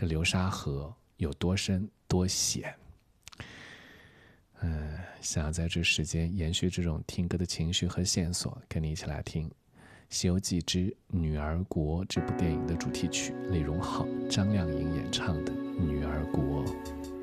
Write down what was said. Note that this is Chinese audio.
这流沙河有多深多险。想要在这时间延续这种听歌的情绪和线索，跟你一起来听《西游记之女儿国》这部电影的主题曲，李荣浩、张靓颖演唱的《女儿国》。